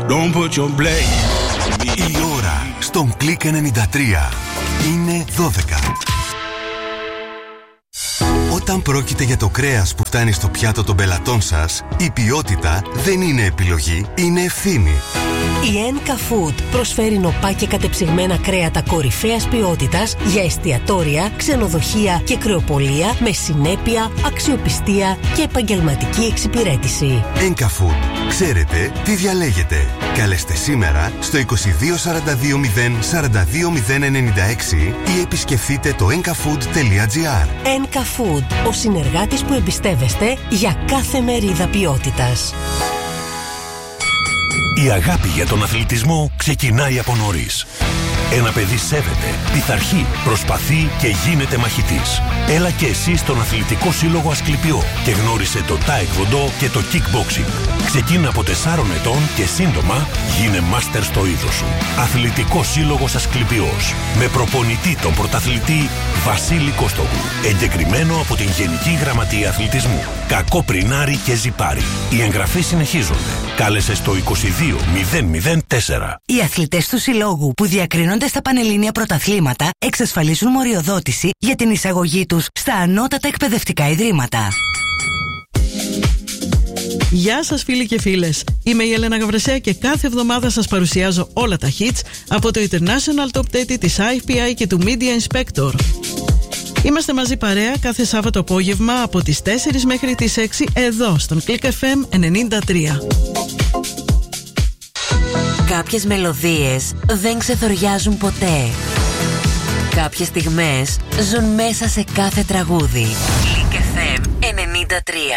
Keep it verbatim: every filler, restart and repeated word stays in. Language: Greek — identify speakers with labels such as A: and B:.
A: Don't put your blame.
B: Η ώρα στον Click ενενήντα τρία είναι δώδεκα. Όταν πρόκειται για το κρέας που φτάνει στο πιάτο των πελατών σας, η ποιότητα δεν είναι επιλογή, είναι ευθύνη.
C: Η Enka Food προσφέρει νοπά και κατεψυγμένα κρέατα κορυφαίας ποιότητας για εστιατόρια, ξενοδοχεία και κρεοπολία με συνέπεια, αξιοπιστία και επαγγελματική εξυπηρέτηση.
B: Enka Food. Ξέρετε τι διαλέγετε. Καλέστε σήμερα στο είκοσι δύο σαράντα δύο μηδέν σαράντα δύο μηδέν ενενήντα έξι ή επισκεφτείτε το enkafood τελεία gr.
C: Enka Food, ο συνεργάτης που εμπιστεύεστε για κάθε μερίδα ποιότητας.
D: Η αγάπη για τον αθλητισμό ξεκινάει από νωρίς. Ένα παιδί σέβεται, πειθαρχεί, προσπαθεί και γίνεται μαχητής. Έλα και εσύ στον Αθλητικό Σύλλογο Ασκληπιό και γνώρισε το Taekwondo και το Kickboxing. Ξεκίνα από τεσσάρων ετών και σύντομα γίνε μάστερ στο είδος σου. Αθλητικός Σύλλογος Ασκληπιός. Με προπονητή τον πρωταθλητή Βασίλη Κώστογλου. Εγκεκριμένο από την Γενική Γραμματεία Αθλητισμού. Κακόπρινάρη και Ζιπάρη. Οι εγγραφές συνεχίζονται. Κάλεσε στο είκοσι δύο μηδέν μηδέν τέσσερα.
E: Οι αθλητές του Συλλόγου που διακρίνονται στα πανελλήνια πρωταθλήματα εξασφαλίζουν μοριοδότηση για την εισαγωγή τους στα ανώτατα εκπαιδευτικά ιδρύματα.
F: Γεια σας φίλοι και φίλες, είμαι η Έλενα Γαβρεσέα και κάθε εβδομάδα σας παρουσιάζω όλα τα hits από το International Top τριάντα της άι εφ πι άι και του Media Inspector. Είμαστε μαζί παρέα κάθε Σάββατο απόγευμα από τις τέσσερις μέχρι τις έξι εδώ στον Click εφ εμ ενενήντα τρία.
E: Κάποιες μελωδίες δεν ξεθοριάζουν ποτέ. Κάποιες στιγμές ζουν μέσα σε κάθε τραγούδι. Click εφ εμ ενενήντα τρία.